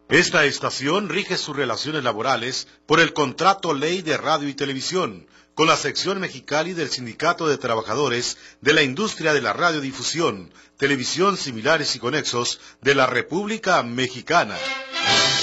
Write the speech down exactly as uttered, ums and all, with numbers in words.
Esta estación rige sus relaciones laborales por el Contrato Ley de Radio y Televisión, con la sección Mexicali del Sindicato de Trabajadores de la Industria de la Radiodifusión, Televisión Similares y Conexos de la República Mexicana.